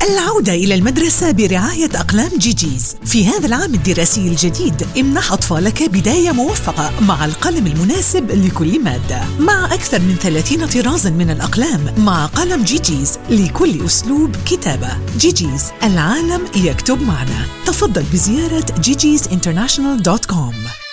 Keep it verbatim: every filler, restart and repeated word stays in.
العودة إلى المدرسة برعاية أقلام جيجيز. في هذا العام الدراسي الجديد امنح أطفالك بداية موفقة مع القلم المناسب لكل مادة، مع أكثر من ثلاثين طرازا من الأقلام، مع قلم جيجيز لكل أسلوب كتابة. جيجيز، العالم يكتب معنا. تفضل بزيارة جيجيز انترناشونال دوت كوم.